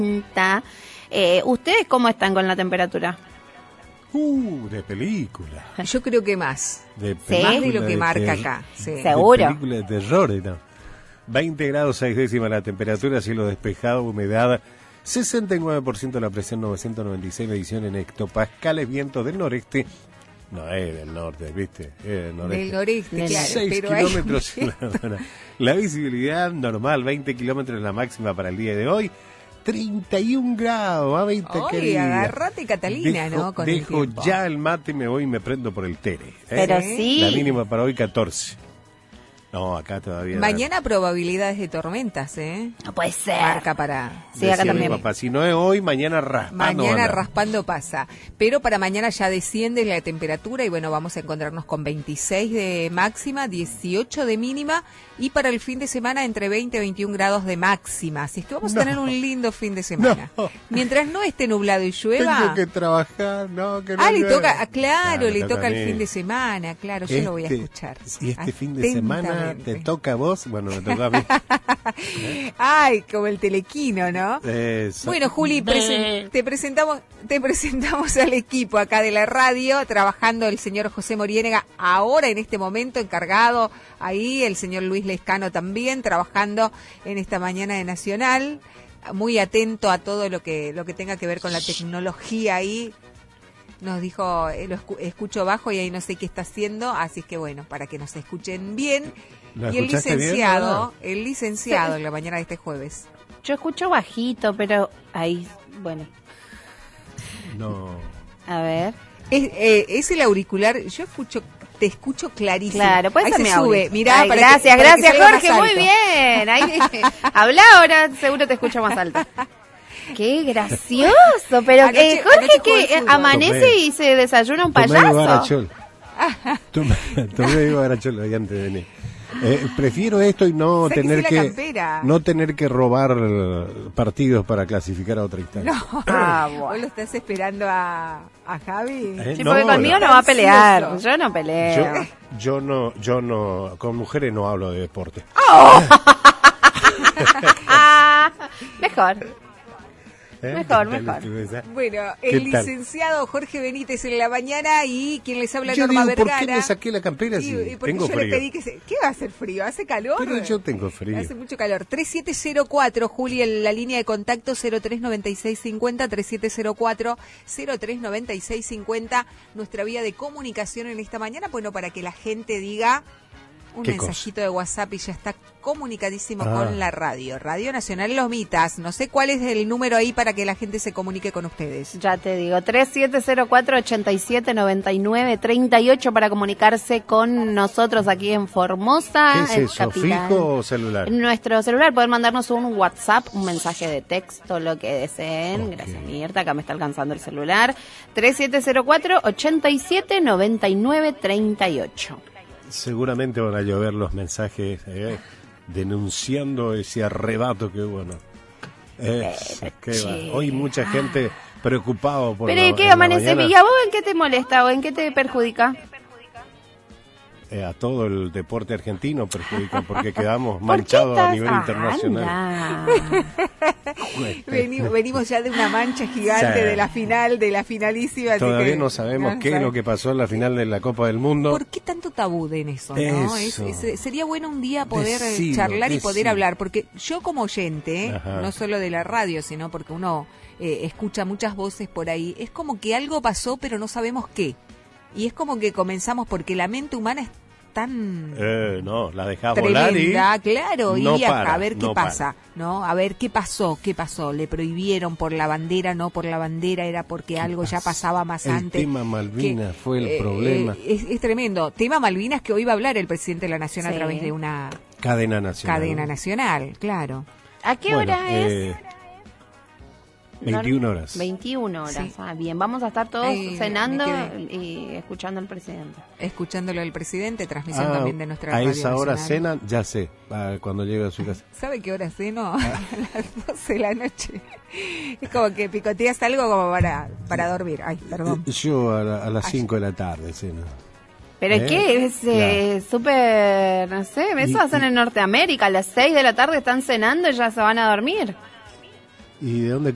¿Ustedes cómo están con la temperatura? De película. Yo creo que más. Más de lo que marca acá. Sí. Seguro. De película de terror, ¿no? 20 grados 6 décimas la temperatura, cielo despejado, humedad 69%, la presión 996 mediciones en hectopascales, viento del noreste. No es del norte, ¿viste? Es del noreste. Del noreste, claro. 6 pero kilómetros en la hora. La visibilidad normal, 20 kilómetros en la máxima para el día de hoy. 31 grados, a 20 Oye, agarrate Catalina, ¿no? Con dejo el ya el mate y me voy y me prendo por el tere. Pero sí. La mínima para hoy 14. No, acá todavía. Mañana probabilidades de tormentas, ¿eh? No puede ser. Marca para... Sí, acá también. Papá, si no es hoy, mañana raspando. Mañana raspando pasa. Pero para mañana ya desciende la temperatura y bueno, vamos a encontrarnos con 26 de máxima, 18 de mínima y para el fin de semana entre 20 y 21 grados de máxima. Así es que vamos a tener un lindo fin de semana. No. Mientras no esté nublado y llueva... Tengo que trabajar, no, que no le llueva. toca, claro, le toca a el mí. fin de semana, claro, yo lo voy a escuchar. Y este fin de semana te toca a vos, bueno, me toca a mí. Ay, como el telequino, ¿no? Eso. Bueno, Juli, te presentamos al equipo acá de la radio, trabajando el señor José Moriénega, ahora en este momento encargado ahí, el señor Luis Lescano también, trabajando en esta mañana de Nacional, muy atento a todo lo que tenga que ver con la tecnología ahí. Nos dijo, lo escucho bajo y ahí no sé qué está haciendo, así que bueno, para que nos escuchen bien. Y el licenciado en la mañana de este jueves. Yo escucho bajito, pero ahí, bueno. No. A ver. Es el auricular, te escucho clarísimo. Claro, puede ahí ser se mi audio. sube. Mirá, Ay, para gracias, que gracias salga Jorge, más muy alto. bien. Ahí, habla ahora, seguro te escucho más alto. Qué gracioso, pero Anoche Jorge jugó al que fútbol. amanece y se desayuna un Tomé payaso. Barachol. Tomé Barachol ahí antes de venir. Prefiero esto y no tener que robar partidos para clasificar a otra instancia. No, vos lo estás esperando a Javi. Sí, porque conmigo no va a pelear. Yo no peleo. Yo no, con mujeres no hablo de deporte. Oh. Mejor. Mejor. Bueno, el licenciado Jorge Benítez en la mañana y quien les habla Norma Vergara. ¿Por qué me saqué la campera si tengo yo frío? Le pedí ¿qué va a hacer frío? ¿Hace calor? Pero yo tengo frío. Hace mucho calor. 3704, Juli, en la línea de contacto 039650, 3704-039650, nuestra vía de comunicación en esta mañana, bueno, para que la gente diga... Un mensajito de WhatsApp y ya está comunicadísimo con la radio. Radio Nacional Los Mitas. No sé cuál es el número ahí para que la gente se comunique con ustedes. Ya te digo, 3704-8799-38 para comunicarse con nosotros aquí en Formosa. ¿Qué es eso? ¿Fijo o celular? En nuestro celular pueden mandarnos un WhatsApp, un mensaje de texto, lo que deseen. Okay. Gracias, Mirta, acá me está alcanzando el celular. 3704-8799-38. Seguramente van a llover los mensajes denunciando ese arrebato que hubo, ¿no? Hoy mucha gente preocupado por... Pero ¿y qué amanece? ¿Y a vos en qué te molesta o en qué te perjudica? A todo el deporte argentino perjudica porque quedamos manchados a nivel internacional. Venimos ya de una mancha gigante de la finalísima. Todavía así que, no sabemos qué es lo que pasó en la final de la Copa del Mundo. ¿Por qué tanto tabú en eso? ¿No? Sería bueno un día poder charlar y poder hablar, porque yo como oyente, no solo de la radio, sino porque uno escucha muchas voces por ahí, es como que algo pasó pero no sabemos qué. Y es como que comenzamos porque la mente humana es tan la deja tremenda, volar y claro, no y a ver qué pasa, ¿no? A ver qué pasó, le prohibieron por la bandera, no por la bandera, era porque algo ya pasaba más antes. El tema Malvinas fue el problema. Es tremendo. Tema Malvinas que hoy va a hablar el presidente de la Nación a través de una cadena nacional, claro. ¿A qué hora es? 21 horas. 21 horas, sí. Bien, vamos a estar todos cenando y escuchando al presidente. Escuchándolo al presidente, transmisión también de nuestra radio. A esa hora nacional. cenan, ya sé, cuando llegue a su casa. ¿Sabe qué hora ceno? A las 12 de la noche. Es como que picoteas algo como para dormir. Ay, perdón. Yo a las 5 de la tarde ceno. ¿Pero qué? Es súper, no sé, eso hacen en Norteamérica. A las 6 de la tarde están cenando y ya se van a dormir. ¿Y de dónde